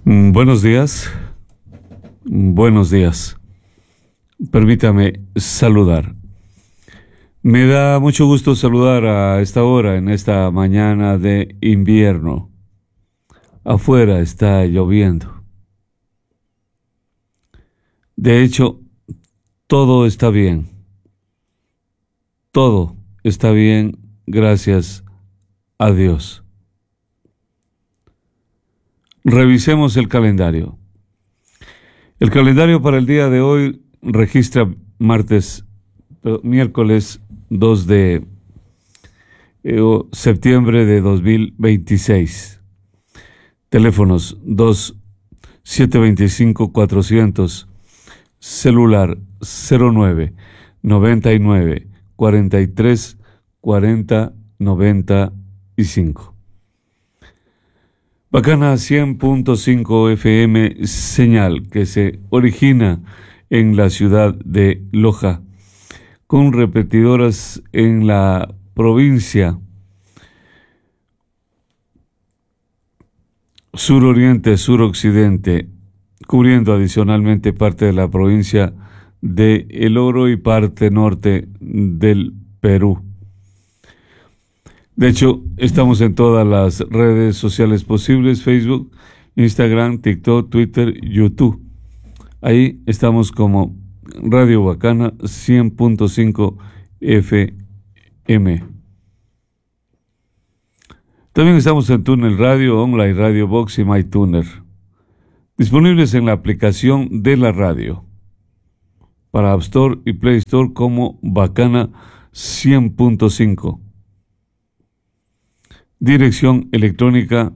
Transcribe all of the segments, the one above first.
Buenos días, buenos días. Permítame saludar. Me da mucho gusto saludar a esta hora, en esta mañana de invierno. Afuera está lloviendo. De hecho, todo está bien. Todo está bien, gracias a Dios. Revisemos el calendario. El calendario para el día de hoy registra miércoles 2 de septiembre de 2026. Teléfonos 2-725-400, celular 09 99 43 40 95. Bacana 100.5 FM, señal que se origina en la ciudad de Loja, con repetidoras en la provincia suroriente, suroccidente, cubriendo adicionalmente parte de la provincia de El Oro y parte norte del Perú. De hecho, estamos en todas las redes sociales posibles: Facebook, Instagram, TikTok, Twitter, YouTube. Ahí estamos como Radio Bacana 100.5 FM. También estamos en Tuner Radio, Online Radio Box y MyTuner, disponibles en la aplicación de la radio para App Store y Play Store como Bacana 100.5. Dirección electrónica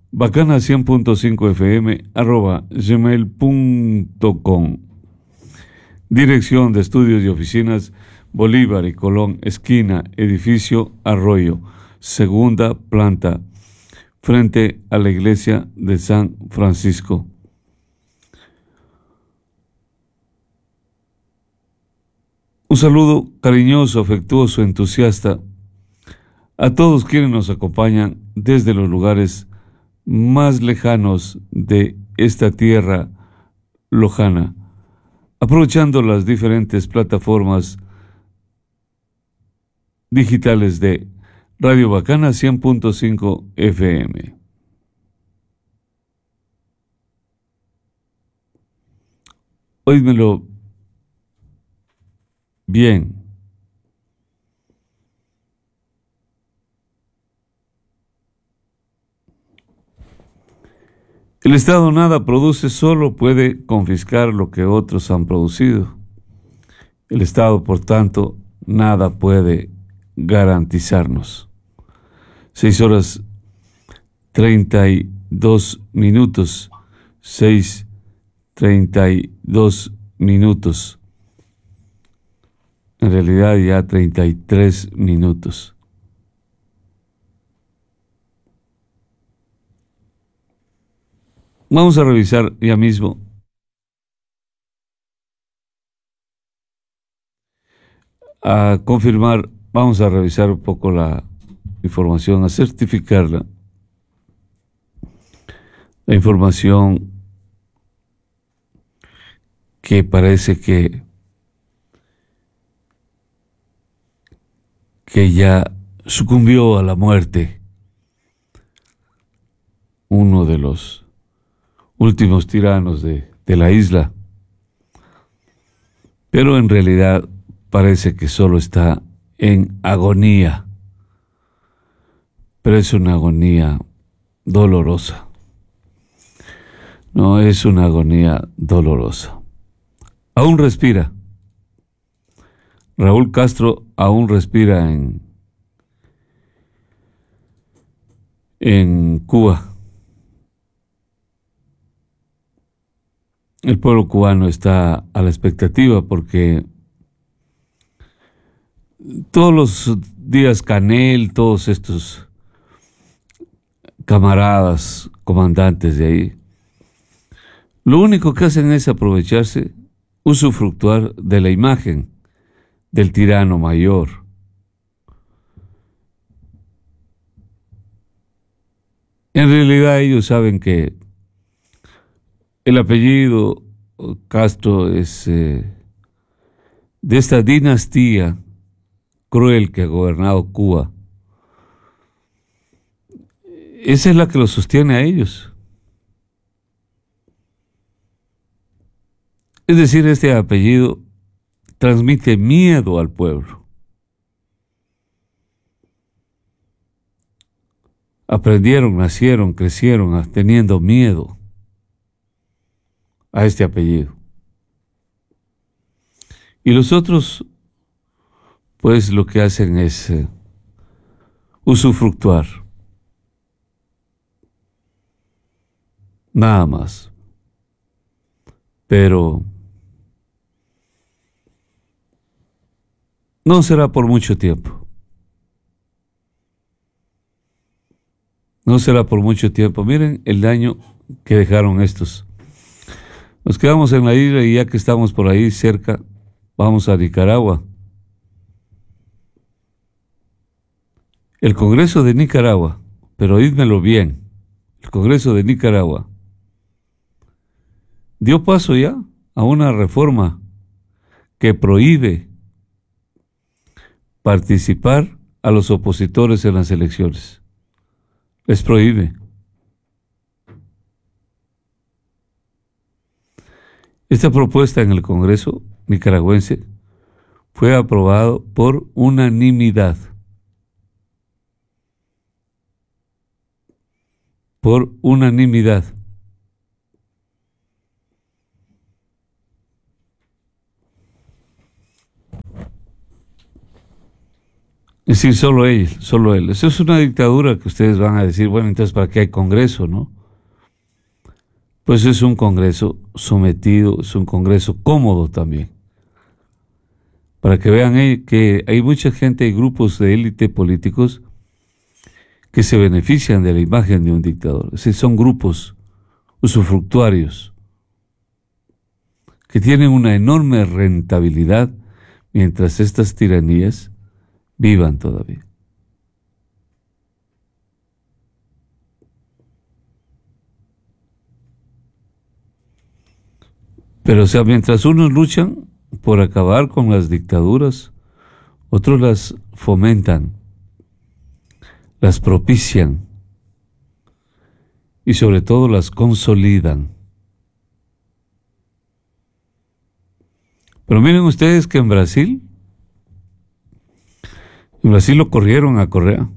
bacana100.5fm@gmail.com. Dirección de estudios y oficinas Bolívar y Colón, esquina Edificio Arroyo, segunda planta, frente a la iglesia de San Francisco. Un saludo cariñoso, afectuoso, entusiasta a todos quienes nos acompañan desde los lugares más lejanos de esta tierra lojana, aprovechando las diferentes plataformas digitales de Radio Bacana 100.5 FM. Óídmelo bien. El Estado nada produce, solo puede confiscar lo que otros han producido. El Estado, por tanto, nada puede garantizarnos. 6:32. 6:32. En realidad ya 33 minutos. Vamos a revisar ya mismo a confirmar, vamos a revisar un poco la información, a certificarla. La información que parece que ya sucumbió a la muerte uno de los últimos tiranos de la isla, pero en realidad parece que solo está en agonía, pero es una agonía dolorosa. No, es una agonía dolorosa. Aún respira. Raúl Castro aún respira en Cuba. El pueblo cubano está a la expectativa porque todos los días Canel, todos estos camaradas, comandantes de ahí, lo único que hacen es aprovecharse, usufructuar de la imagen del tirano mayor. En realidad ellos saben que El apellido Castro es de esta dinastía cruel que ha gobernado Cuba. Esa es la que los sostiene a ellos. Es decir, este apellido transmite miedo al pueblo. Aprendieron, nacieron, crecieron teniendo miedo a este apellido. Y los otros, pues lo que hacen es usufructuar. Nada más. Pero no será por mucho tiempo. No será por mucho tiempo. Miren el daño que dejaron estos. Nos quedamos en la isla y ya que estamos por ahí cerca, vamos a Nicaragua. El Congreso de Nicaragua, pero oídmelo bien, el Congreso de Nicaragua dio paso ya a una reforma que prohíbe participar a los opositores en las elecciones. Les prohíbe. Esta propuesta en el Congreso nicaragüense fue aprobado por unanimidad. Por unanimidad. Es decir, solo él, solo él. Eso es una dictadura que ustedes van a decir, bueno, entonces ¿para qué hay Congreso, no? Pues es un Congreso sometido, es un Congreso cómodo también. Para que vean que hay mucha gente y grupos de élite políticos que se benefician de la imagen de un dictador. Es decir, son grupos usufructuarios que tienen una enorme rentabilidad mientras estas tiranías vivan todavía. Pero, o sea, mientras unos luchan por acabar con las dictaduras, otros las fomentan, las propician y sobre todo las consolidan. Pero miren ustedes que en Brasil lo corrieron a Correa.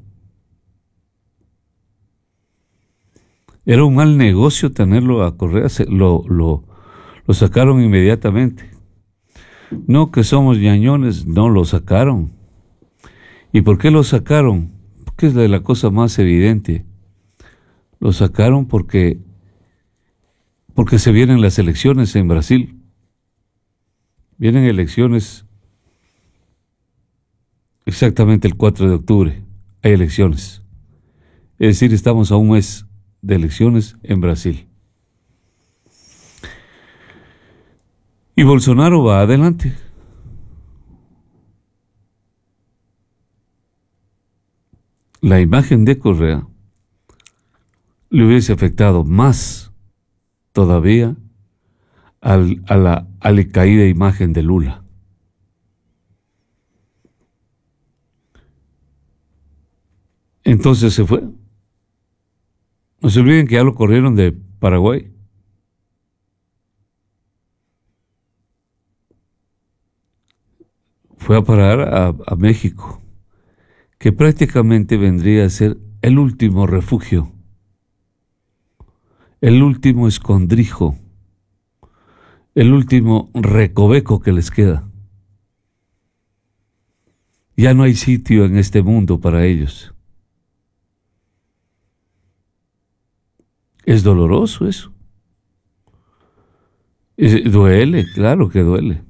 Era un mal negocio tenerlo a Correa, lo sacaron inmediatamente. No que somos ñañones, no, lo sacaron. ¿Y por qué lo sacaron? Porque es la cosa más evidente. Lo sacaron porque se vienen las elecciones en Brasil. Vienen elecciones exactamente el 4 de octubre. Hay elecciones. Es decir, estamos a un mes de elecciones en Brasil. Y Bolsonaro va adelante. La imagen de Correa le hubiese afectado más todavía a la alicaída imagen de Lula. Entonces se fue. No se olviden que ya lo corrieron de Paraguay. Fue a parar a México, que prácticamente vendría a ser el último refugio, el último escondrijo, el último recoveco que les queda. Ya no hay sitio en este mundo para ellos. Es doloroso eso. Duele, claro que duele.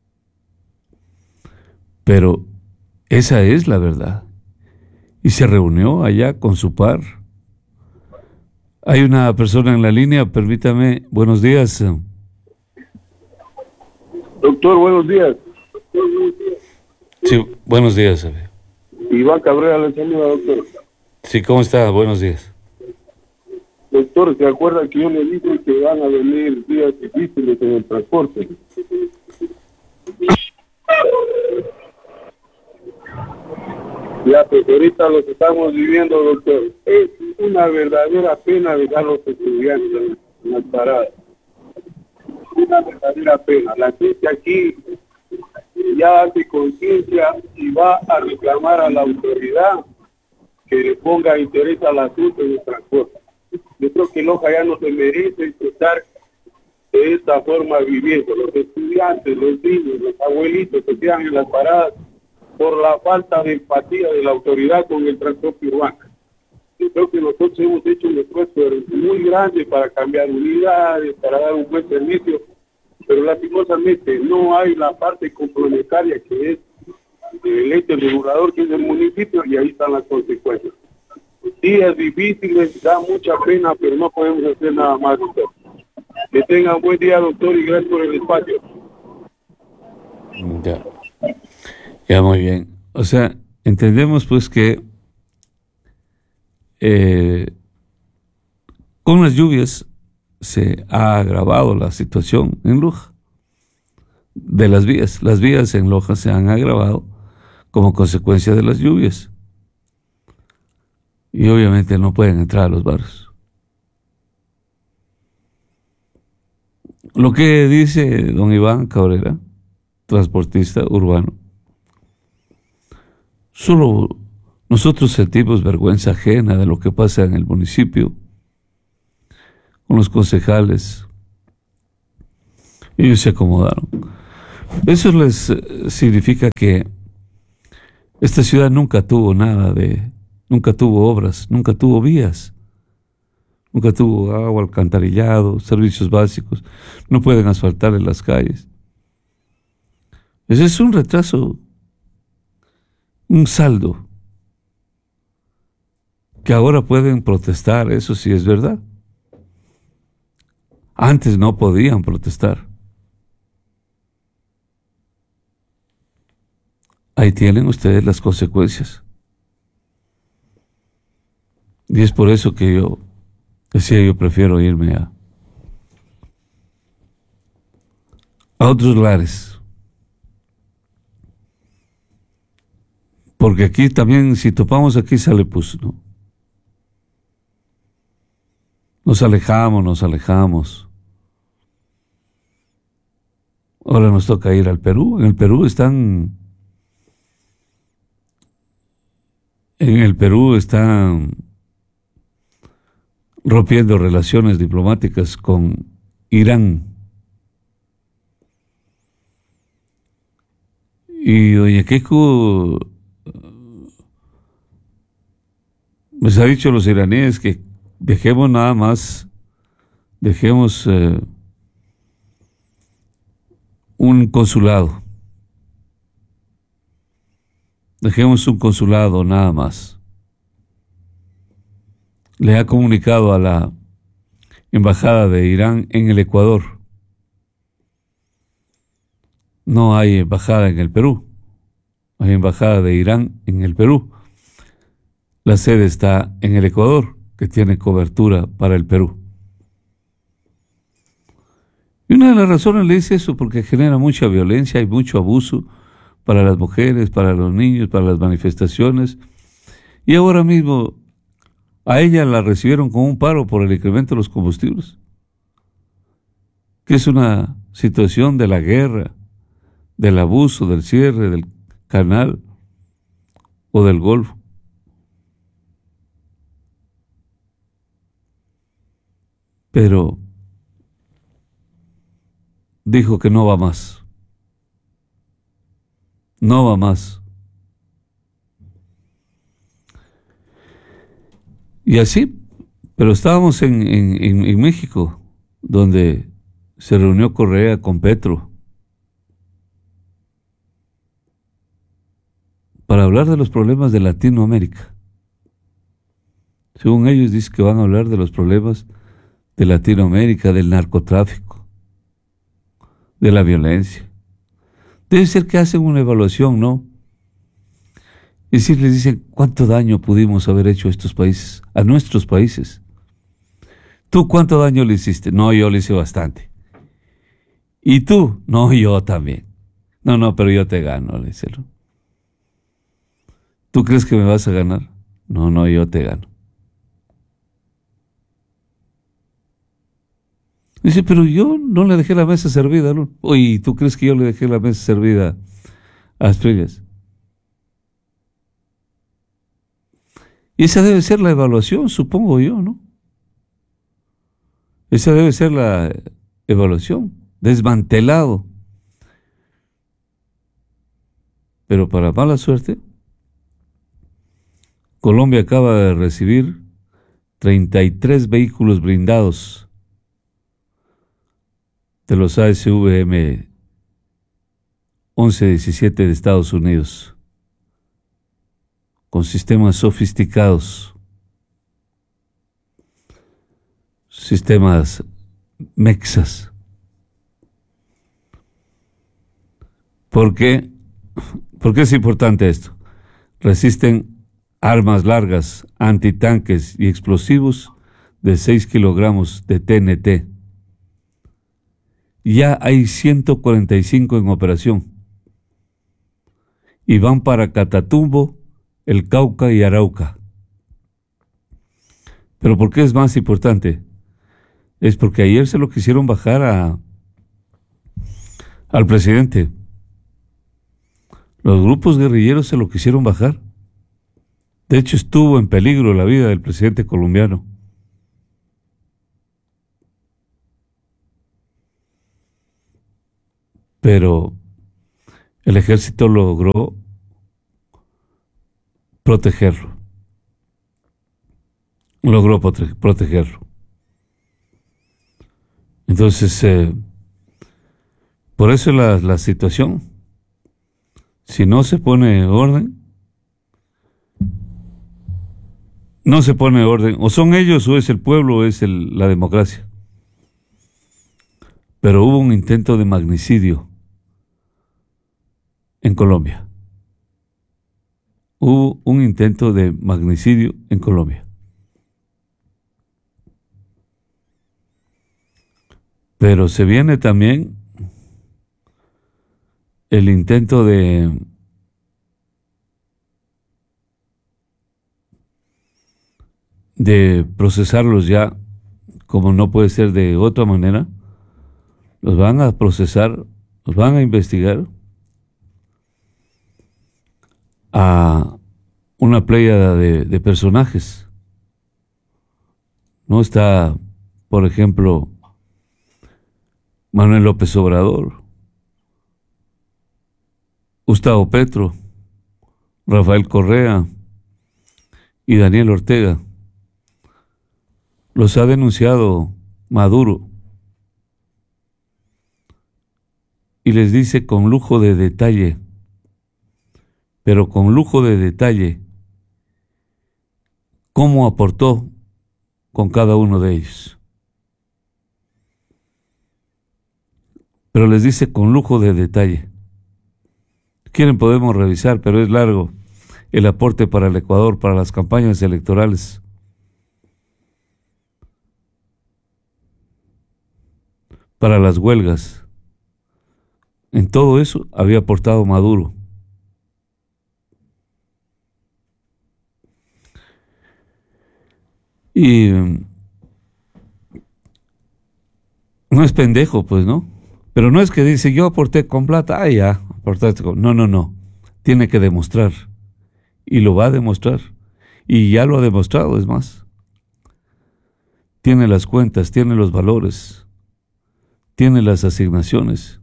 Pero esa es la verdad. Y se reunió allá con su par. Hay una persona en la línea, permítame. Buenos días. Doctor, buenos días. Sí, buenos días. Iván Cabrera le saluda, doctor. Sí, ¿cómo está? Buenos días. Doctor, ¿se acuerda que yo le dije que van a venir días difíciles en el transporte? Ya, pues ahorita lo que estamos viviendo, doctor, es una verdadera pena dejar a los estudiantes en las paradas. Una verdadera pena. La gente aquí ya hace conciencia y va a reclamar a la autoridad que le ponga interés al asunto en el transporte. Yo creo que Loja ya no se merece estar de esta forma viviendo. Los estudiantes, los niños, los abuelitos se quedan en las paradas por la falta de empatía de la autoridad con el transporte urbano. Yo creo que nosotros hemos hecho un esfuerzo muy grande para cambiar unidades, para dar un buen servicio, pero lastimosamente no hay la parte complementaria que es el ente regulador, que es el municipio, y ahí están las consecuencias. Días difíciles, da mucha pena, pero no podemos hacer nada más, doctor. Que tengan buen día, doctor, y gracias por el espacio. Ya, muy bien. O sea, entendemos pues que con las lluvias se ha agravado la situación en Loja de las vías. Las vías en Loja se han agravado como consecuencia de las lluvias. Y obviamente no pueden entrar a los barrios. Lo que dice don Iván Cabrera, transportista urbano, solo nosotros sentimos vergüenza ajena de lo que pasa en el municipio, con los concejales. Ellos se acomodaron. Eso les significa que esta ciudad nunca tuvo nunca tuvo obras, nunca tuvo vías, nunca tuvo agua, alcantarillado, servicios básicos, no pueden asfaltar en las calles. Ese es un retraso, un saldo, que ahora pueden protestar, eso sí es verdad. Antes no podían protestar. Ahí tienen ustedes las consecuencias. Y es por eso que yo decía, yo prefiero irme a otros lares. Porque aquí también, si topamos aquí, sale pus, ¿no? Nos alejamos. Ahora nos toca ir al Perú. En el Perú están rompiendo relaciones diplomáticas con Irán. Y doña Keiko les ha dicho a los iraníes que dejemos un consulado. Dejemos un consulado nada más. Le ha comunicado a la embajada de Irán en el Ecuador. No hay embajada en el Perú. Hay embajada de Irán en el Perú. La sede está en el Ecuador, que tiene cobertura para el Perú. Y una de las razones le dice eso porque genera mucha violencia y mucho abuso para las mujeres, para los niños, para las manifestaciones. Y ahora mismo a ella la recibieron con un paro por el incremento de los combustibles, que es una situación de la guerra, del abuso, del cierre del canal o del Golfo. Pero dijo que no va más. No va más. Y así, pero estábamos en México, donde se reunió Correa con Petro para hablar de los problemas de Latinoamérica. Según ellos, dicen que van a hablar de los problemas de Latinoamérica, del narcotráfico, de la violencia. Debe ser que hacen una evaluación, ¿no? Es decir, les dicen cuánto daño pudimos haber hecho a estos países, a nuestros países, ¿Tú cuánto daño le hiciste? No, yo le hice bastante. ¿Y tú? No, yo también. No, no, pero yo te gano, le dice. ¿Tú crees que me vas a ganar? No, no, yo te gano. Dice, pero yo no le dejé la mesa servida, ¿no? Oye, ¿tú crees que yo le dejé la mesa servida a Asprilias? Y esa debe ser la evaluación, supongo yo, ¿no? Esa debe ser la evaluación. Desmantelado. Pero para mala suerte, Colombia acaba de recibir 33 vehículos blindados de los ASVM 1117 de Estados Unidos, con sistemas sofisticados, sistemas mexas. ¿Por qué? ¿Por qué es importante esto? Resisten armas largas, antitanques y explosivos de 6 kilogramos de TNT. Ya hay 145 en operación y van para Catatumbo, El Cauca y Arauca. ¿Pero por qué es más importante? Es porque ayer se lo quisieron bajar al presidente. Los grupos guerrilleros se lo quisieron bajar. De hecho, estuvo en peligro la vida del presidente colombiano. Pero el ejército logró protegerlo. Logró protegerlo. Entonces, por eso la situación, si no se pone orden, no se pone orden, o son ellos, o es el pueblo, o es la democracia. Pero hubo un intento de magnicidio en Colombia. Hubo un intento de magnicidio en Colombia. Pero se viene también el intento de procesarlos ya, como no puede ser de otra manera. Los van a procesar, los van a investigar a una pléyada de personajes. No está, por ejemplo, Manuel López Obrador, Gustavo Petro, Rafael Correa y Daniel Ortega. Los ha denunciado Maduro y les dice con lujo de detalle, pero con lujo de detalle, cómo aportó con cada uno de ellos. Pero les dice con lujo de detalle. Quieren, podemos revisar, pero es largo el aporte para el Ecuador, para las campañas electorales. Para las huelgas. En todo eso había aportado Maduro. Y no es pendejo, pues, ¿no? Pero no es que dice, yo aporté con plata, ya, aportaste con... No, no, no. Tiene que demostrar. Y lo va a demostrar. Y ya lo ha demostrado, es más. Tiene las cuentas, tiene los valores, tiene las asignaciones.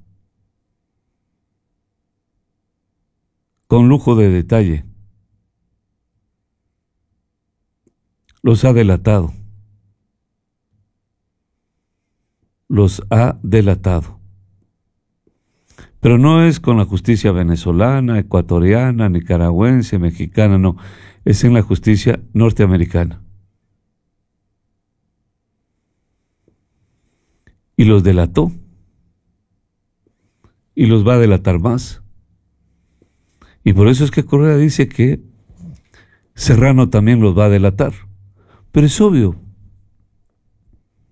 Con lujo de detalle. Los ha delatado. Los ha delatado. Pero no es con la justicia venezolana, ecuatoriana, nicaragüense, mexicana, no. Es en la justicia norteamericana. Y los delató. Y los va a delatar más. Y por eso es que Correa dice que Serrano también los va a delatar. Pero es obvio.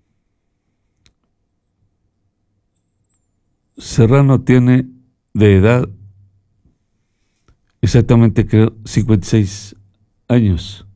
Serrano tiene de edad exactamente, creo, 56 años.